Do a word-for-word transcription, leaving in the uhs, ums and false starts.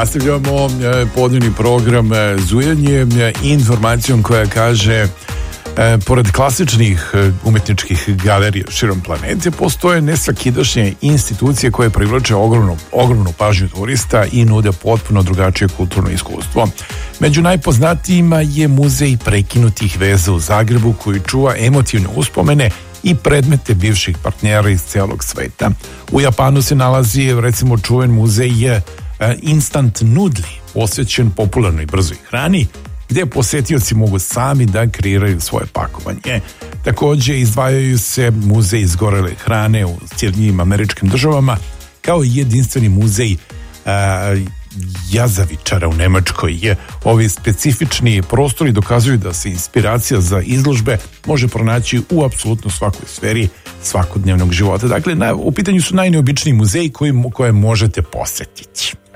Nastavljamo podnevni program Zujanje informacijom koja kaže E, pored klasičnih umetničkih galerija širom planete, postoje nesvakidašnje institucije koje privlače ogromnu, ogromnu pažnju turista i nude potpuno drugačije kulturno iskustvo. Među najpoznatijima je Muzej prekinutih veza u Zagrebu, koji čuva emotivne uspomene i predmete bivših partnera iz celog sveta. U Japanu se nalazi, recimo, čuven muzej Instant Nudli, posvećen popularnoj brzoj hrani, gdje posetioci mogu sami da kreiraju svoje pakovanje. Također izdvajaju se muzej izgorele hrane u Sjedinjenim Američkim Državama, kao i jedinstveni muzej a, jazavičara u Nemačkoj. Ovi specifični prostori dokazuju da se inspiracija za izložbe može pronaći u apsolutno svakoj sferi svakodnevnog života. Dakle, na, u pitanju su najneobičniji muzeji koji, koje možete posetiti.